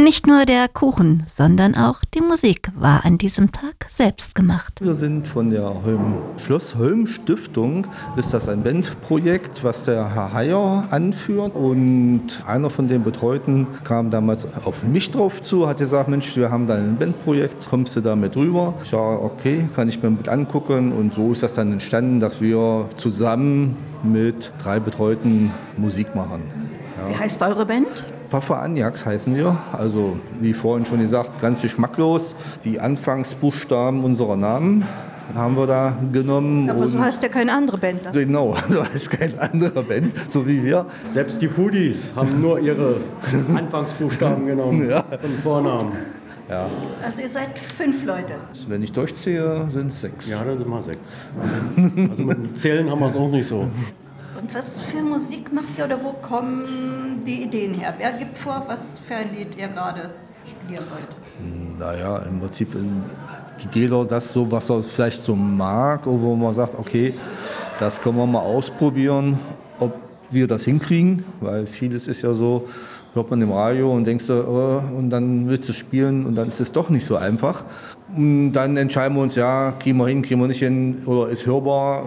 Nicht nur der Kuchen, sondern auch die Musik war an diesem Tag selbst gemacht. Wir sind von der Schloss Holm Stiftung, ist das ein Bandprojekt, was der Herr Heyer anführt. Und einer von den Betreuten kam damals auf mich drauf zu, hat gesagt, Mensch, wir haben da ein Bandprojekt, kommst du da mit rüber? Ich sage, okay, kann ich mir mit angucken. Und so ist das dann entstanden, dass wir zusammen mit 3 Betreuten Musik machen. Ja. Wie heißt eure Band? Pfaffer Agnacks heißen wir, also wie vorhin schon gesagt, ganz geschmacklos. Die Anfangsbuchstaben unserer Namen haben wir da genommen. Aber so heißt ja keine andere Band. Genau, so heißt keine andere Band, so wie wir. Selbst die Pudis haben nur ihre Anfangsbuchstaben genommen, ja. Von Vornamen. Ja. Also ihr seid 5 Leute. Wenn ich durchziehe, sind es 6. Ja, dann sind wir 6. Also mit dem Zählen haben wir es auch nicht so. Und was für Musik macht ihr oder wo kommen die Ideen her? Wer gibt vor, was für ein Lied ihr gerade studieren wollt? Naja, im Prinzip jeder das so, was er vielleicht so mag, wo man sagt, okay, das können wir mal ausprobieren, ob wir das hinkriegen, weil vieles ist ja so, hört man im Radio und denkst du, und dann willst du spielen und dann ist es doch nicht so einfach. Und dann entscheiden wir uns, ja, kriegen wir hin, kriegen wir nicht hin oder ist hörbar.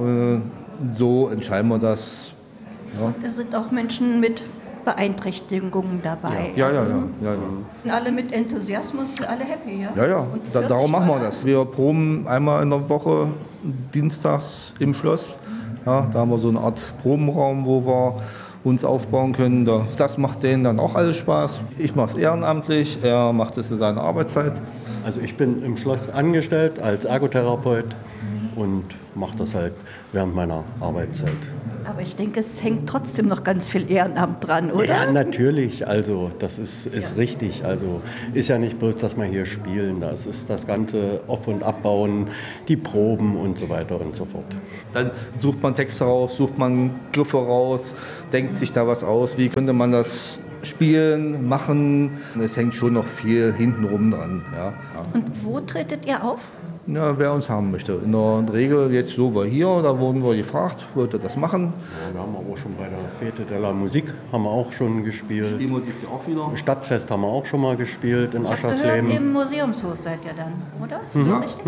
So entscheiden wir das. Ja. Und es sind auch Menschen mit Beeinträchtigungen dabei. Ja. Und alle mit Enthusiasmus, alle happy, ja? Ja. Darum machen wir das. Wir proben einmal in der Woche dienstags im Schloss. Ja, da haben wir so eine Art Probenraum, wo wir uns aufbauen können. Das macht denen dann auch alles Spaß. Ich mache es ehrenamtlich, er macht es in seiner Arbeitszeit. Also ich bin im Schloss angestellt als Ergotherapeut und mache das halt während meiner Arbeitszeit. Aber ich denke, es hängt trotzdem noch ganz viel Ehrenamt dran, oder? Ja, natürlich. Also das ist richtig. Also ist ja nicht bloß, dass wir hier spielen. Das ist das ganze Auf- und Abbauen, die Proben und so weiter und so fort. Dann sucht man Texte raus, sucht man Griffe raus, denkt sich da was aus. Wie könnte man das spielen, machen? Es hängt schon noch viel hintenrum dran. Ja. Und wo tretet ihr auf? Ja, wer uns haben möchte. In der Regel jetzt so war hier, da wurden wir gefragt, wollt ihr das machen? Ja, wir haben aber auch schon bei der Fete de la Musik haben wir auch schon gespielt. Spielen wir dieses Jahr auch wieder? Stadtfest haben wir auch schon mal gespielt in Ich habe Aschersleben. gehört, im Museumshof seid ihr dann, oder? Ist das richtig?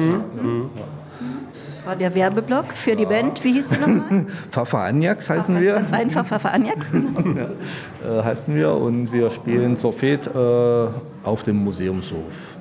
Das war der Werbeblock für die Band. Wie hieß die nochmal? Pfaffer Agnacks heißen wir. Ganz einfach, Pfaffer Agnacks. Heißen wir und wir spielen zur Fete auf dem Museumshof.